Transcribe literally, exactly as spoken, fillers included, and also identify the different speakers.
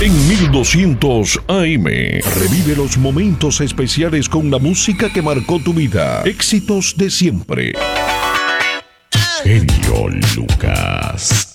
Speaker 1: En mil doscientos A M, revive los momentos especiales con la música que marcó tu vida. Éxitos de siempre. Genio Lucas.